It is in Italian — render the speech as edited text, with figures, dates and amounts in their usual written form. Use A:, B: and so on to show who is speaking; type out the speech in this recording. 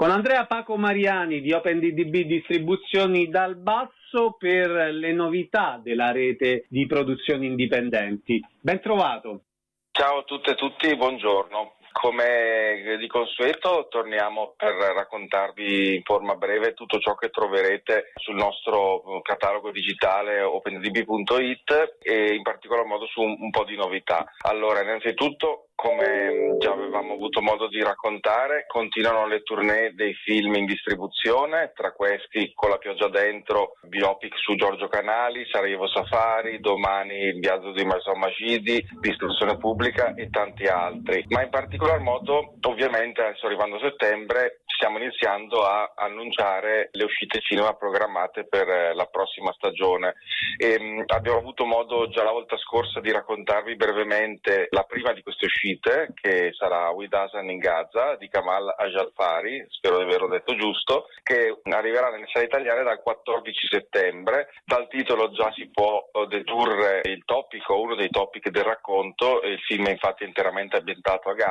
A: con Andrea Paco Mariani di OpenDDB Distribuzioni dal Basso per le novità della rete di produzioni indipendenti. Ben trovato.
B: Ciao a tutte e tutti, buongiorno. Come di consueto torniamo per raccontarvi in forma breve tutto ciò che troverete sul nostro catalogo digitale opendb.it e in particolar modo su un po' di novità. Allora, innanzitutto, come già avevamo avuto modo di raccontare, continuano le tournée dei film in distribuzione, tra questi Con la pioggia dentro, biopic su Giorgio Canali, Sarajevo Safari, domani Il viaggio di Masao Magidi, Distruzione pubblica e tanti altri. Ma in particolar modo, ovviamente, adesso arrivando a settembre, stiamo iniziando a annunciare le uscite cinema programmate per la prossima stagione. Abbiamo avuto modo già la volta scorsa di raccontarvi brevemente la prima di queste uscite, che sarà With Hasan in Gaza di Kamal Ajalfari, spero di averlo detto giusto, che arriverà nelle sale italiane dal 14 settembre. Dal titolo già si può dedurre il topic o uno dei topic del racconto. Il film è infatti interamente ambientato a Gaza